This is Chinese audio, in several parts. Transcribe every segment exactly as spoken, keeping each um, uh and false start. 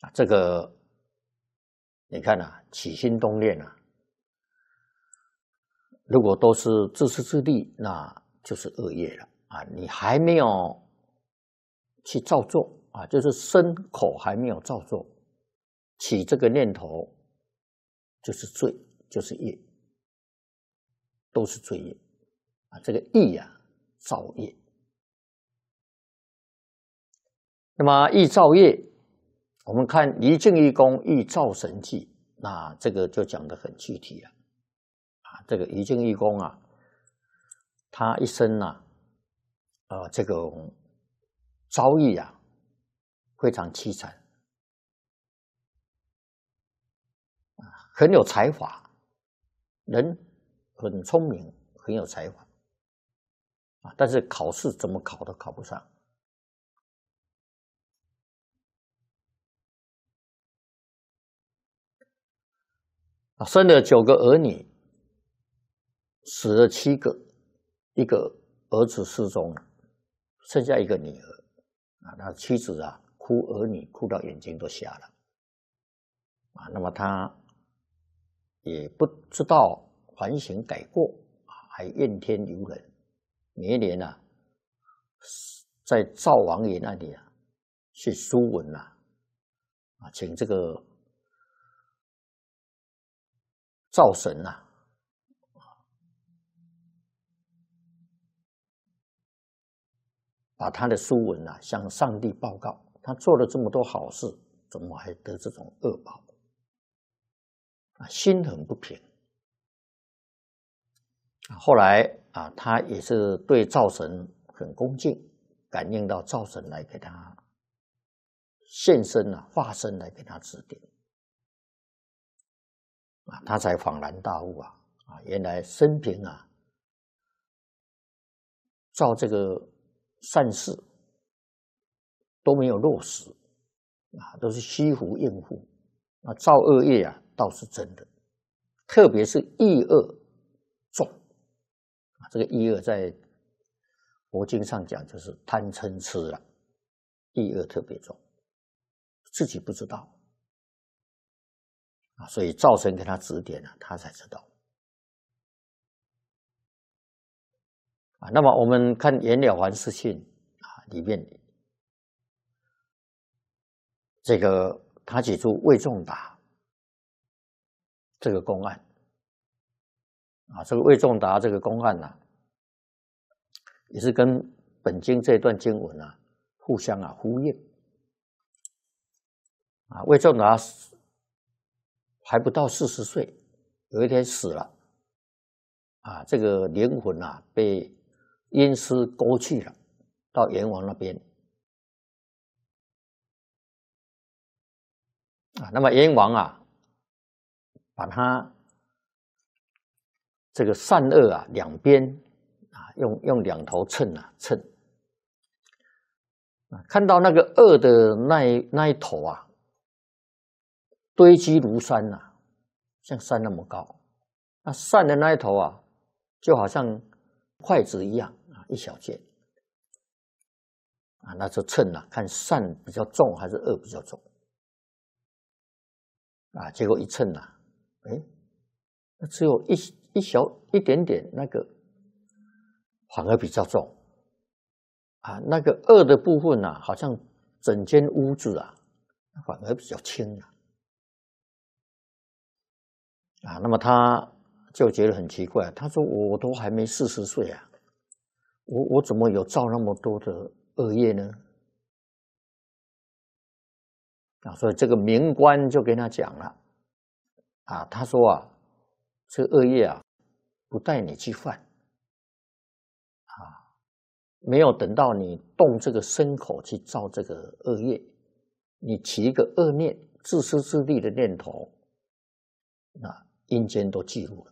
啊，这个你看啊，起心动念啊，如果都是自私自利，那就是恶业了啊！你还没有去造作啊，就是身口还没有造作，起这个念头就是罪，就是业，都是罪业啊！这个意啊，造业。那么意造业，我们看一境一功意造神迹，那这个就讲得很具体了啊！这个一境一功啊，他一生啊，呃，这个遭遇啊，非常凄惨啊，很有才华，人很聪明，很有才华啊，但是考试怎么考都考不上。啊，生了九个儿女，死了七个，一个儿子失踪了，剩下一个女儿啊，那妻子啊哭儿女哭到眼睛都瞎了啊，那么他也不知道反省改过啊，还怨天尤人，每一年啊，在赵王爷那里啊去书文啊，啊，请这个灶神呐、啊，把他的书文啊向上帝报告，他做了这么多好事，怎么还得这种恶报？啊，心很不平。后来啊，他也是对灶神很恭敬，感应到灶神来给他现身啊，化身来给他指点。啊，他才恍然大悟啊！啊，原来生平啊，造这个善事都没有落实啊，都是虚浮应付。啊，造恶业啊，倒是真的，特别是意恶重啊。这个意恶在佛经上讲，就是贪嗔痴了，意恶特别重，自己不知道啊，所以灶神给他指点了，他才知道。啊，那么我们看《延了凡四训》啊，里面这个他举出魏仲达这个公案啊，这个魏仲达这个公案呢、啊，也是跟本经这段经文啊互相啊呼应啊。魏仲达还不到四十岁，有一天死了啊，这个灵魂啊被阴司勾去了，到阎王那边啊。那么阎王啊，把他这个善恶啊两边啊，用用两头秤啊秤啊，看到那个恶的那一那一头啊，堆积如山呐、啊，像山那么高。那善的那一头啊，就好像筷子一样啊，一小件啊，那就称啊，看善比较重还是恶比较重啊。结果一称啊，哎，那只有一一小一点点，那个反而比较重啊。那个恶的部分啊，好像整间屋子啊，反而比较轻啊。啊，那么他就觉得很奇怪，他说：“我都还没四十岁啊，我我怎么有造那么多的恶业呢？”啊，所以这个冥官就跟他讲了，啊，他说啊，这个恶业啊，不带你去犯，啊，没有等到你动这个身口去造这个恶业，你起一个恶念、自私自利的念头，那阴间都记录了。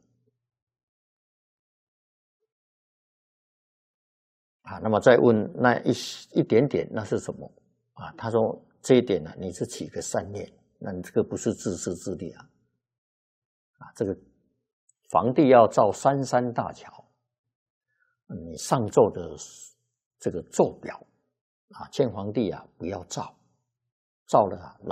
啊，那么再问那一一点点，那是什么？啊，他说这一点呢、啊，你是起个善念，那你这个不是自私自利啊。啊，这个房地要造三山大桥，你上奏的这个奏表啊，劝皇帝啊不要造，造了啊。